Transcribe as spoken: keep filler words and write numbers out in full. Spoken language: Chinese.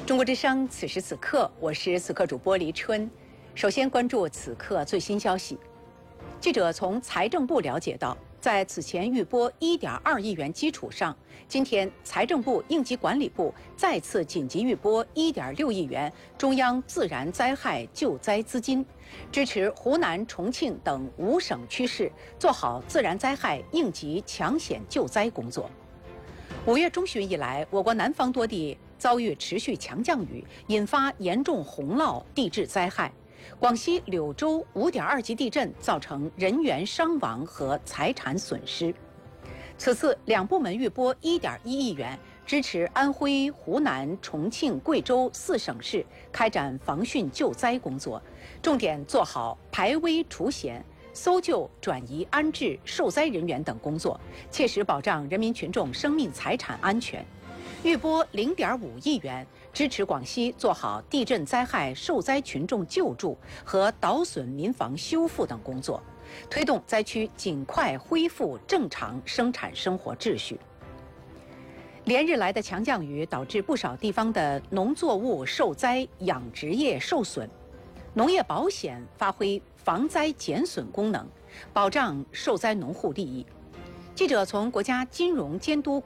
中国之声，此时此刻，我是此刻主播黎春。首先关注此刻最新消息。记者从财政部了解到，在此前预拨一点二亿元基础上，今天财政部应急管理部再次紧急预拨一点六亿元中央自然灾害救灾资金，支持湖南、重庆等五省区市做好自然灾害应急抢险救灾工作。五月中旬以来，我国南方多地遭遇持续强降雨，引发严重洪涝、地质灾害。广西柳州五点二级地震造成人员伤亡和财产损失。此次两部门预拨一点一亿元，支持安徽、湖南、重庆、贵州四省市开展防汛救灾工作，重点做好排危除险、搜救、转移、安置受灾人员等工作，切实保障人民群众生命财产安全。预拨零点五亿元，支持广西做好地震灾害受灾群众救助和捣损民房修复等工作，推动灾区尽快恢复正常生产生活秩序。连日来的强降雨导致不少地方的农作物受灾，养殖业受损。农业保险发挥防灾减损功能，保障受灾农户利益。记者从国家金融监督